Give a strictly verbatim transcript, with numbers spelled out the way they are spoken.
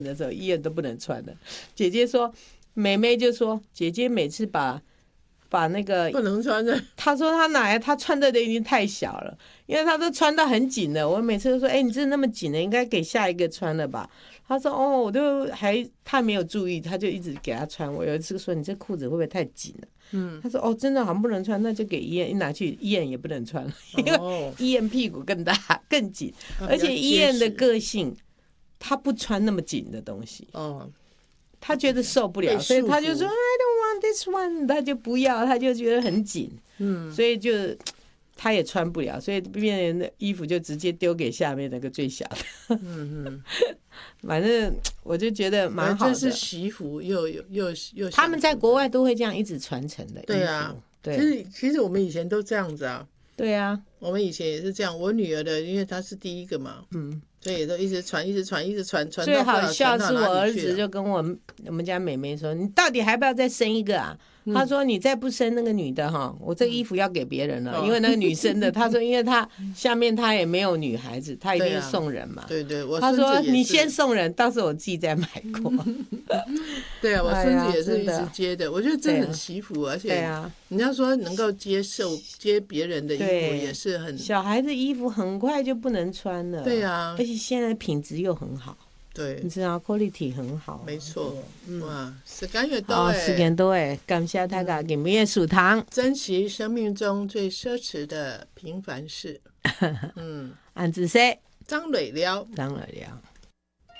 的时候，医院都不能穿的。姐姐说，妹妹就说，姐姐每次把把那个不能穿的， 她说她哪来，她穿的已经太小了，因为她都穿到很紧了。我每次都说，哎、欸，你这那么紧了，应该给下一个穿了吧？她说，哦，我都还她没有注意，她就一直给她穿。我有一次说，你这裤子会不会太紧了？嗯，她说，哦，真的好像不能穿，那就给医院一拿去医院也不能穿，因为医院屁股更大更紧，而且医院的个性，她不穿那么紧的东西。哦。他觉得受不了，所以他就说 I don't want this one， 他就不要，他就觉得很紧，嗯，所以就他也穿不了，所以变成衣服就直接丢给下面那个最小的，嗯嗯，反正我就觉得蛮好的。 这是习服，又又又又他们在国外都会这样一直传承的， 对啊，对，其实其实我们以前都这样子啊， 对啊， 我们以前也是这样。我女儿的，因为她是第一个嘛，嗯。所以都一直传，一直传，一直传，传到最好笑是我儿子就跟我我们家妹妹说：“你到底还不要再生一个啊？”嗯、他说：“你再不生那个女的哈，我这衣服要给别人了，嗯、因为那个女生的。”他说：“因为他下面他也没有女孩子，他一定送人嘛。 对”对对，我他说：“你先送人，到时候我自己再买过。” 对啊，我孙子也是一直接的，我觉得这很惜福，而且对啊，人家说能够接受接别人的衣服也是很。 小孩子衣服很快就不能穿了， 对啊， 而且现在品质又很好。 对， 你知道 quality 很好， 没错，嗯、哇，时间越多哎， 时间多哎，感谢大家给面数糖， 珍惜生命中最奢侈的平凡事。嗯， 安子说， 张磊了， 张磊了。